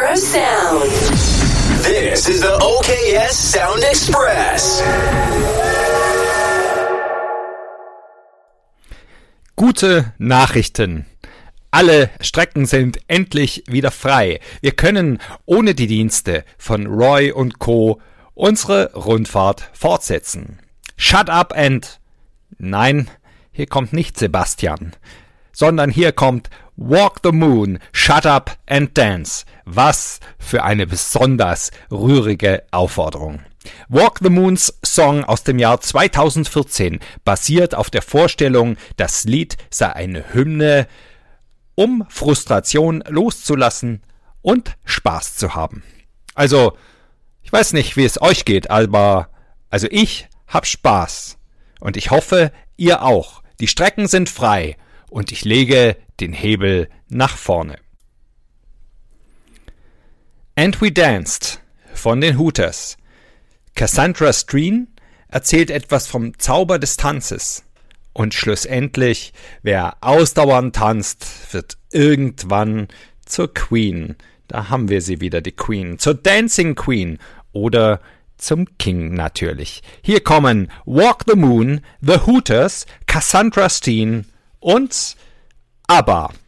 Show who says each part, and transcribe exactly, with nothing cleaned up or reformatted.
Speaker 1: Tomorrow Sound.
Speaker 2: This is the O K S Sound Express.
Speaker 3: Gute Nachrichten. Alle Strecken sind endlich wieder frei. Wir können ohne die Dienste von Roy und Co. unsere Rundfahrt fortsetzen. Shut up and... Nein, hier kommt nicht Sebastian, sondern hier kommt Walk the Moon, Shut up and Dance. Was für eine besonders rührige Aufforderung. Walk the Moons Song aus dem Jahr zweitausendvierzehn basiert auf der Vorstellung, das Lied sei eine Hymne, um Frustration loszulassen und Spaß zu haben. Also, ich weiß nicht, wie es euch geht, aber also ich hab Spaß und ich hoffe, ihr auch. Die Strecken sind frei und ich lege den Hebel nach vorne. And We Danced von den Hooters. Cassandra Steen erzählt etwas vom Zauber des Tanzes. Und schlussendlich, wer ausdauernd tanzt, wird irgendwann zur Queen. Da haben wir sie wieder, die Queen. Zur Dancing Queen oder zum King natürlich. Hier kommen Walk the Moon, The Hooters, Cassandra Steen und ABBA.